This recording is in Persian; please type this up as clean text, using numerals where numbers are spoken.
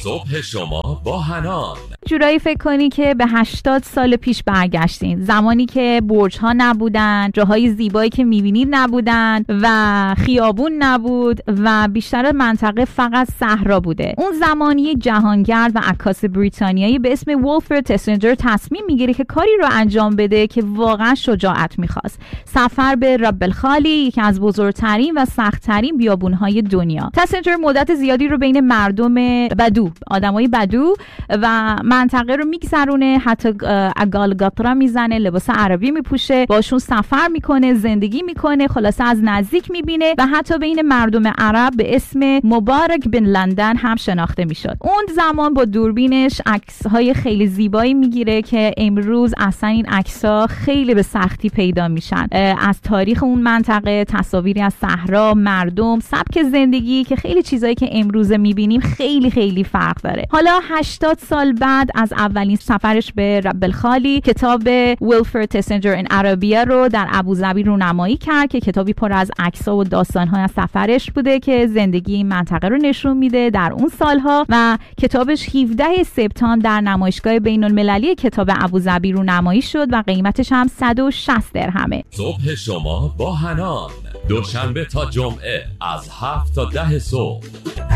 صبح شما با حنان. جورایی فکر کنی که به 80 سال پیش برگشتین، زمانی که برج ها نبودن، جاهای زیبایی که میبینید نبودن و خیابون نبود و بیشتر منطقه فقط صحرا بوده. اون زمانی جهانگرد و عکاس بریتانیایی به اسم ولفرد تسنجر تصمیم میگیره که کاری رو انجام بده که واقعا شجاعت میخواست. سفر به رب الخالی، یکی از بزرگترین و سختترین بیابونهای دنیا. تسنجر مدت زیادی رو بین مردم بدو، آدمای بدو و منطقه رو میگذرونه، حتی اگالگاترا میزنه، لباس عربی میپوشه، باشون سفر میکنه، زندگی میکنه، خلاصه از نزدیک میبینه و حتی بین مردم عرب به اسم مبارک بن لندن هم شناخته میشد. اون زمان با دوربینش عکس‌های خیلی زیبایی میگیره که امروز اصلا این عکس‌ها خیلی به سختی پیدا میشن. از تاریخ اون منطقه، تصاویری از صحرا، مردم، سبک زندگی که خیلی چیزایی که امروز میبینیم خیلی خیلی فرق داره. حالا 80 سال بعد از اولین سفرش به رب الخالی، کتاب ولفرد تسنجر این عربیه رو در ابوظبی رونمایی کرد که کتابی پر از عکس‌ها و داستان‌های از سفرش بوده که زندگی این منطقه رو نشون میده در اون سالها و کتابش 17 سپتامبر در نمایشگاه بین‌المللی کتاب ابوظبی رونمایی شد و قیمتش هم 160 درهمه. صبح شما با حنان، دوشنبه تا جمعه از 7 تا 10 صبح.